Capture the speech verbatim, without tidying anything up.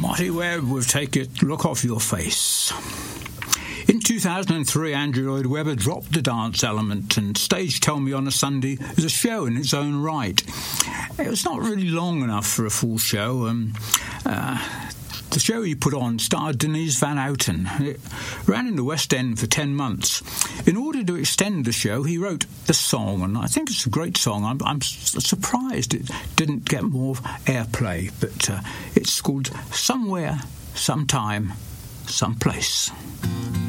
Marty Webb will take it, Look Off Your Face. In two thousand three, Andrew Lloyd Webber dropped the dance element and staged Tell Me on a Sunday as a show in its own right. It was not really long enough for a full show. Um, uh, the show he put on starred Denise Van Outen. It ran in the West End for ten months. In order to extend the show, he wrote the song, and I think it's a great song. I'm, I'm surprised it didn't get more airplay, but uh, it's called Somewhere, Sometime, Someplace.